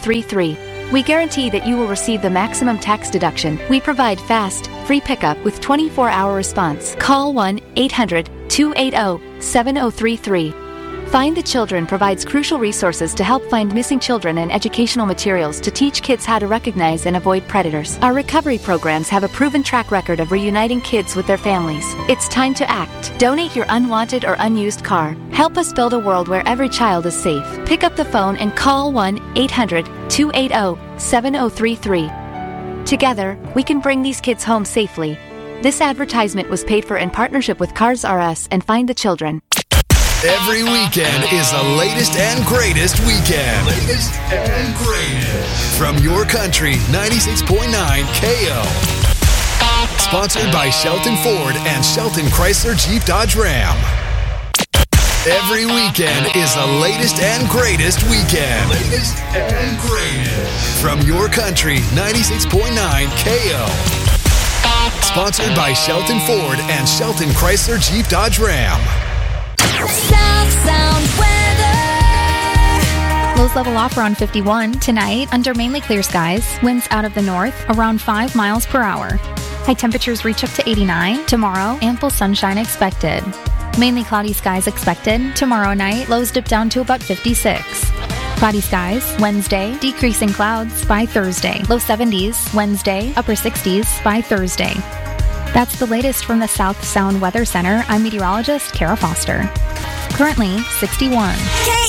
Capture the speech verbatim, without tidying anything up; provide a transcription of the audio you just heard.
three three. We guarantee that you will receive the maximum tax deduction. We provide fast, free pickup with twenty-four hour response. Call one eight hundred two eight zero seven zero three three. Find the Children provides crucial resources to help find missing children and educational materials to teach kids how to recognize and avoid predators. Our recovery programs have a proven track record of reuniting kids with their families. It's time to act. Donate your unwanted or unused car. Help us build a world where every child is safe. Pick up the phone and call one eight hundred two eight zero seven zero three three. Together, we can bring these kids home safely. This advertisement was paid for in partnership with Cars R Us and Find the Children. Every weekend is the latest and greatest weekend. Latest and greatest. From your country, ninety-six point nine K O. Sponsored by Shelton Ford and Shelton Chrysler Jeep Dodge Ram. Every weekend is the latest and greatest weekend. Latest and greatest. From your country, ninety-six point nine K O. Sponsored by Shelton Ford and Shelton Chrysler Jeep Dodge Ram. South Sound weather. Lows level off around fifty-one. Tonight, under mainly clear skies. Winds out of the north around five miles per hour. High temperatures reach up to eighty-nine. Tomorrow, ample sunshine expected. Mainly cloudy skies expected. Tomorrow night, lows dip down to about fifty-six. Cloudy skies. Wednesday, decreasing clouds by Thursday. Low seventies. Wednesday, upper sixties by Thursday. That's the latest from the South Sound Weather Center. I'm meteorologist Kara Foster. Currently, sixty-one.